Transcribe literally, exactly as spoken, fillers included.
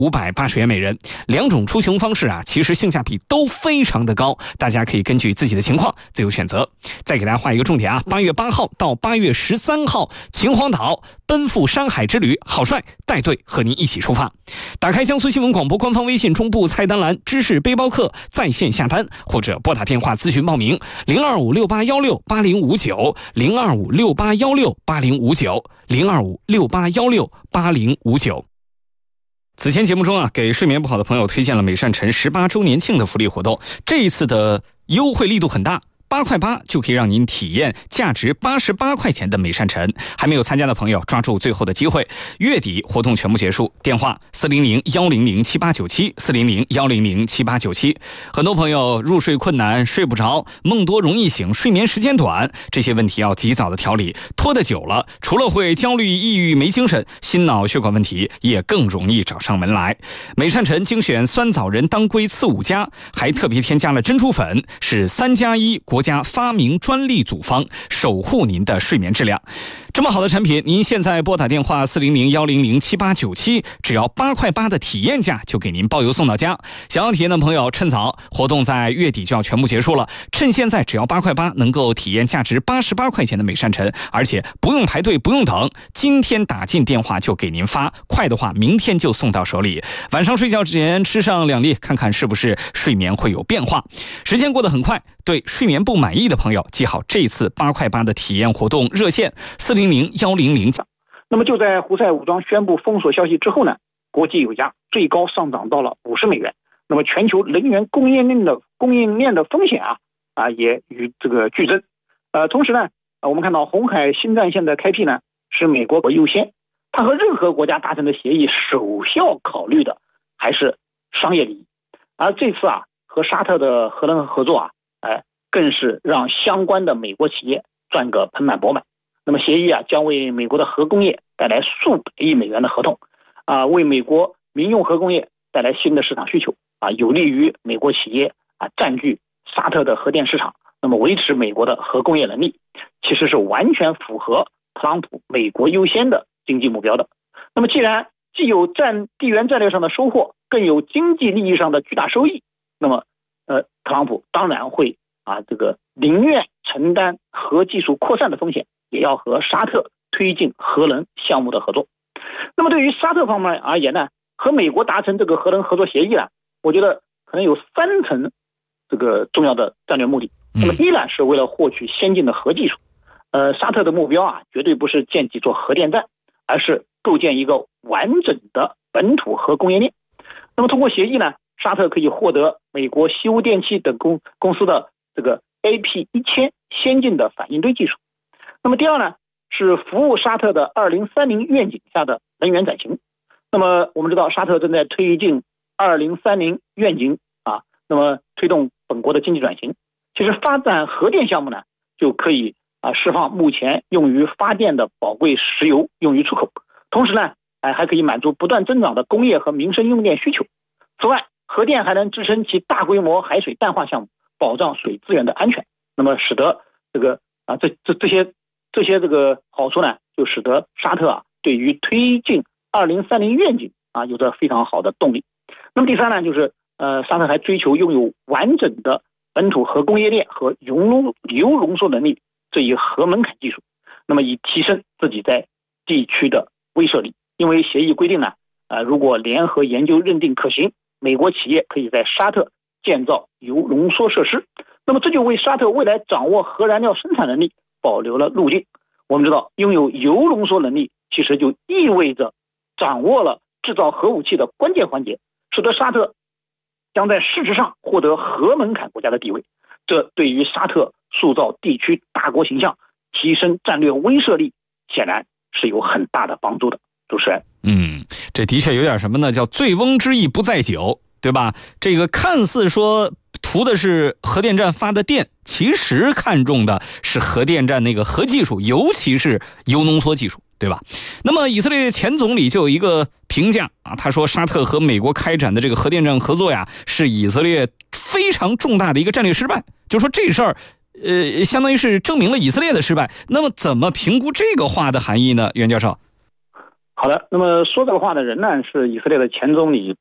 五百八十元每人。两种出行方式啊，其实性价比都非常的高，大家可以根据自己的情况自由选择。再给大家画一个重点啊，八月八号到八月十三号，秦皇岛奔赴山海之旅，郝帅带队和您一起出发。打开江苏新闻广播官方微信中部菜单栏知识背包客在线下单，或者拨打电话咨询报名零二五六八幺六八零五九零二五六八幺六八零五九零二五六八幺六八零五九。此前节目中啊，给睡眠不好的朋友推荐了美善晨十八周年庆的福利活动，这一次的优惠力度很大。八块八就可以让您体验价值八十八块钱的美善晨，还没有参加的朋友抓住最后的机会，月底活动全部结束。电话四零零幺零零七八九七四零零幺零零七八九七。很多朋友入睡困难，睡不着，梦多容易醒，睡眠时间短，这些问题要及早的调理，拖得久了，除了会焦虑、抑郁、没精神，心脑血管问题也更容易找上门来。美善晨精选酸枣仁、当归、刺五加，还特别添加了珍珠粉，是三加一国家发明专利组方，守护您的睡眠质量。这么好的产品，您现在拨打电话四零零幺零零七八九七，只要八块八的体验价就给您包邮送到家。想要体验的朋友趁早，活动在月底就要全部结束了，趁现在只要八块八能够体验价值八十八块钱的美善晨，而且不用排队不用等，今天打进电话就给您发，快的话明天就送到手里。晚上睡觉之前吃上两粒，看看是不是睡眠会有变化。时间过得很快，对睡眠不满意的朋友记好这次八块八的体验活动热线四零零幺零零。 那么就在胡塞武装宣布封锁消息之后呢，国际油价最高上涨到了五十美元。那么全球能源供应链的供应链的风险啊啊也与这个剧增。呃，同时呢，我们看到红海新战线的开辟呢是美国优先，它和任何国家达成的协议首要考虑的还是商业利益。而这次啊和沙特的核能合作啊，哎，更是让相关的美国企业赚个盆满钵满。那么协议啊将为美国的核工业带来数百亿美元的合同啊，为美国民用核工业带来新的市场需求啊，有利于美国企业啊占据沙特的核电市场，那么维持美国的核工业能力，其实是完全符合特朗普美国优先的经济目标的。那么既然既有战地缘战略上的收获，更有经济利益上的巨大收益，那么呃，特朗普当然会啊这个宁愿承担核技术扩散的风险，也要和沙特推进核能项目的合作。那么对于沙特方面而言呢，和美国达成这个核能合作协议呢，我觉得可能有三层这个重要的战略目的。那么一呢是为了获取先进的核技术，呃，沙特的目标啊绝对不是建几座核电站，而是构建一个完整的本土核工业链。那么通过协议呢，沙特可以获得美国西屋电气等公公司的这个 A P 一千 先进的反应堆技术。那么第二呢，是服务沙特的二零三零愿景下的能源转型。那么我们知道沙特正在推进二零三零愿景啊，那么推动本国的经济转型。其实发展核电项目呢，就可以啊释放目前用于发电的宝贵石油用于出口，同时呢，哎还可以满足不断增长的工业和民生用电需求。此外，核电还能支撑其大规模海水淡化项目，保障水资源的安全。那么使得这个啊这这这些这些这个好处呢，就使得沙特啊对于推进二零三零愿景啊有着非常好的动力。那么第三呢，就是呃沙特还追求拥有完整的本土核工业链和油浓铀浓缩能力这一核门槛技术，那么以提升自己在地区的威慑力。因为协议规定呢，呃如果联合研究认定可行，美国企业可以在沙特建造铀浓缩设施，那么这就为沙特未来掌握核燃料生产能力保留了路径。我们知道，拥有铀浓缩能力其实就意味着掌握了制造核武器的关键环节，使得沙特将在事实上获得核门槛国家的地位。这对于沙特塑造地区大国形象、提升战略威慑力，显然是有很大的帮助的。主持人， 嗯，这的确有点什么呢？叫醉翁之意不在酒，对吧？这个看似说图的是核电站发的电，其实看重的是核电站那个核技术，尤其是铀浓缩技术，对吧？那么以色列前总理就有一个评价啊，他说沙特和美国开展的这个核电站合作呀，是以色列非常重大的一个战略失败，就说这事儿呃，相当于是证明了以色列的失败。那么怎么评估这个话的含义呢？袁教授， 好的，那么说这个话的人呢，是以色列的前总理